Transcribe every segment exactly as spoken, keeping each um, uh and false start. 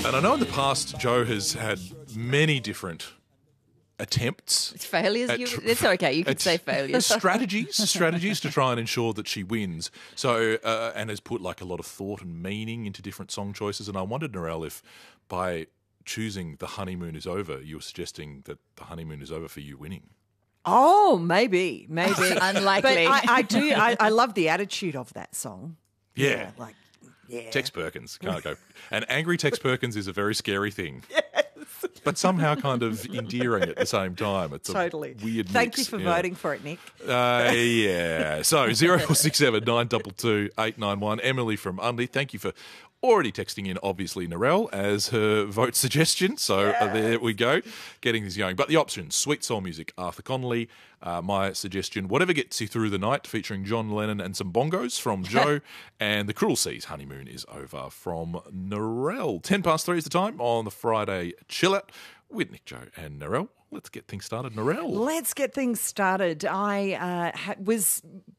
And I know in the past Joe has had many different attempts. It's failures. at You, tr- it's okay. You could at say failures. strategies, strategies to try and ensure that she wins. So, uh, and has put like a lot of thought and meaning into different song choices. And I wondered, Narelle, if by choosing The Honeymoon Is Over, you were suggesting that The Honeymoon Is Over for you winning. Oh, maybe, maybe. Unlikely. But I, I do. I, I love the attitude of that song. Yeah. like yeah. Tex Perkins, can't go. And angry Tex Perkins is a very scary thing. Yes. But somehow kind of endearing at the same time. It's Totally. a weird Thank mix, you for yeah. voting for it, Nick. Uh, yeah. So zero four six seven nine two two eight nine one. Emily from Unley, thank you for already texting in, obviously, Narelle as her vote suggestion. So uh, there we go, getting this going. But the options, Sweet Soul Music, Arthur Connolly, uh, my suggestion, Whatever Gets You Through the Night, featuring John Lennon and some bongos from Joe, and The Cruel Seas, Honeymoon Is Over from Narelle. Ten past three is the time on the Friday Chill Out with Nick, Joe and Narelle. Let's get things started. Narelle. Let's get things started. I uh, ha- was...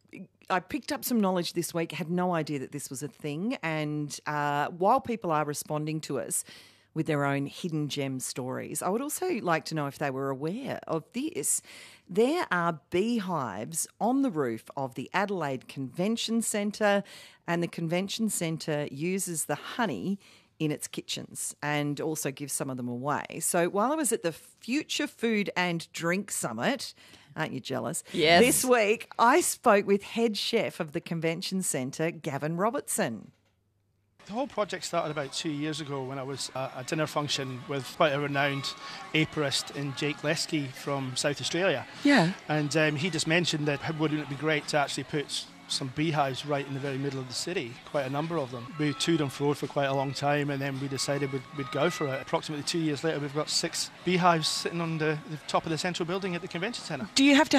I picked up some knowledge this week, had no idea that this was a thing. And uh, while people are responding to us with their own hidden gem stories, I would also like to know if they were aware of this. There are beehives on the roof of the Adelaide Convention Centre, and the Convention Centre uses the honey in its kitchens and also gives some of them away. So while I was at the Future Food and Drink Summit, aren't you jealous? Yes. This week, I spoke with head chef of the Convention Centre, Gavin Robertson. The whole project started about two years ago when I was at a dinner function with quite a renowned apiarist in Jake Lesky from South Australia. Yeah. And um, he just mentioned that wouldn't it be great to actually put some beehives right in the very middle of the city, quite a number of them. We toed and fro for quite a long time, and then we decided we'd, we'd go for it. Approximately two years later, we've got six beehives sitting on the, the top of the central building at the convention centre. Do you have to